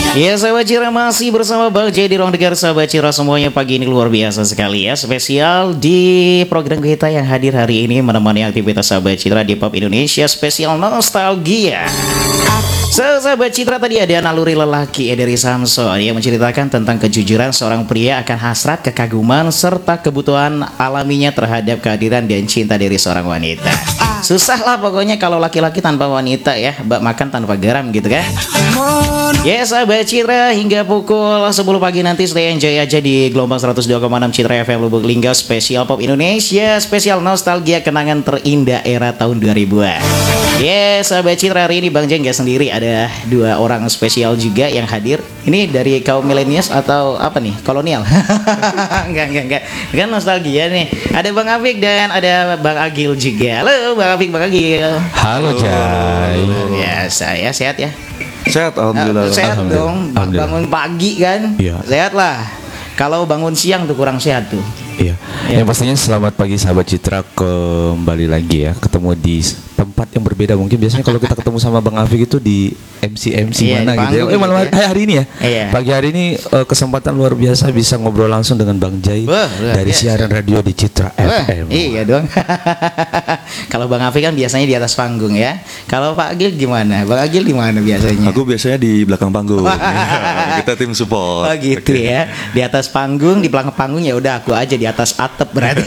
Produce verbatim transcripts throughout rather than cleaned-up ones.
Ya sahabat Cira, masih bersama Bang J di ruang dengar sahabat Cira semuanya. Pagi ini luar biasa sekali ya, spesial di program kita yang hadir hari ini menemani aktivitas sahabat Cira di Pop Indonesia spesial nostalgia. So, sahabat Citra, tadi ada naluri lelaki ya dari Samson yang menceritakan tentang kejujuran seorang pria akan hasrat, kekaguman, serta kebutuhan alaminya terhadap kehadiran dan cinta dari seorang wanita. Susah lah pokoknya kalau laki-laki tanpa wanita ya, bak makan tanpa garam gitu kan. Ya sahabat Citra, hingga pukul sepuluh pagi nanti stay enjoy aja di gelombang seratus dua koma enam Citra F M Lubuk Linggau, spesial Pop Indonesia, spesial nostalgia kenangan terindah era tahun dua ribuan. Ya sahabat Citra, hari ini Bang J nggak sendiri, ada dua orang spesial juga yang hadir. Ini dari kaum milenials atau apa nih? Kolonial? Enggak, enggak, enggak. Kan nostalgia nih. Ada Bang Afik dan ada Bang Agil juga. Halo Bang Afik, Bang Agil. Halo Jai. Ya, saya sehat ya. Sehat, alhamdulillah. Uh, sehat alhamdulillah. dong. Alhamdulillah. Bangun pagi kan? Iya. Sehat lah. Kalau bangun siang tuh kurang sehat tuh. Iya. Ya. Yang pastinya selamat pagi sahabat Citra, kembali lagi ya, ketemu di tempat yang berbeda. Mungkin biasanya kalau kita ketemu sama Bang Afik itu di M C M C Iya, mana di gitu ya. panggung Eh malam gitu hari, ya. eh, hari ini ya. Iya. Pagi hari ini eh, kesempatan luar biasa bisa ngobrol langsung dengan Bang Jai Wah, luar dari biasa. siaran radio di Citra Wah, F M. iya dong. Kalau Bang Afik kan biasanya di atas panggung ya. Kalau Pak Agil gimana? Bang Agil di mana biasanya? Aku biasanya di belakang panggung. Ya, kita tim support. Oh gitu Oke. ya. Di atas panggung, di belakang panggung ya udah aku aja di atas atap berarti.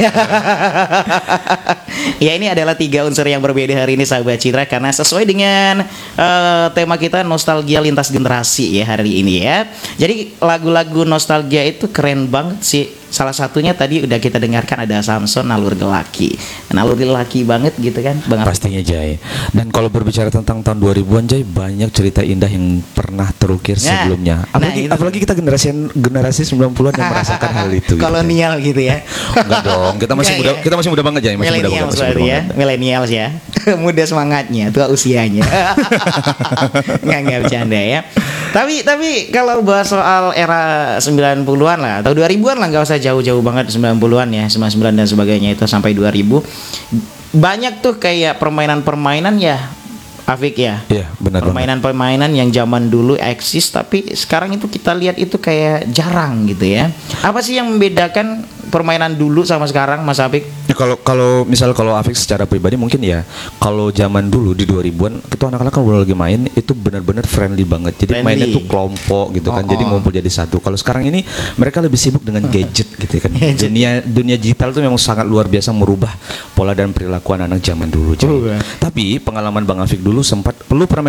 Ya, ini adalah tiga unsur yang berbeda hari ini sahabat Citra, karena sesuai dengan eh, tema kita nostalgia lintas generasi ya hari ini ya. Jadi lagu-lagu nostalgia itu keren banget sih. Salah satunya tadi udah kita dengarkan ada Samson, naluri lelaki. Naluri lelaki banget gitu kan Bang Afik? Pastinya Jai. Dan kalau berbicara tentang tahun dua ribuan Jai, banyak cerita indah yang pernah terukir Nah, sebelumnya. nah Apalagi, itu. apalagi kita generasi generasi sembilan puluhan yang merasakan hal itu. gitu. Kolonial gitu ya. Enggak dong, kita masih Enggak muda, ya? kita masih muda banget Jai, masih muda banget, Millennials masih muda berarti ya, banget. millennials ya. Muda semangatnya, tua usianya. Nggak, nggak bercanda ya. Tapi tapi kalau bahas soal era sembilan puluhan lah atau dua ribuan lah, nggak usah jauh-jauh banget, sembilan puluhan ya, sembilan puluh sembilan dan sebagainya itu sampai dua ribu. Banyak tuh kayak permainan-permainan ya, Afik ya. Iya, benar banget. Permainan-permainan yang zaman dulu eksis tapi sekarang itu kita lihat itu kayak jarang gitu ya. Apa sih yang membedakan permainan dulu sama sekarang, Mas Afik? Ya, kalau kalau misal kalau Afik secara pribadi mungkin ya, kalau zaman dulu di dua ribuan itu anak-anak kalau lagi main itu benar-benar friendly banget. Jadi Friendly. mainnya tuh kelompok gitu kan. Oh, Jadi oh. ngumpul jadi satu. Kalau sekarang ini mereka lebih sibuk dengan gadget gitu kan. Gadget. Dunia dunia digital tuh memang sangat luar biasa merubah pola dan perilaku anak zaman dulu. Jadi. Berubah. Tapi pengalaman Bang Afik dulu sempat perlu pernah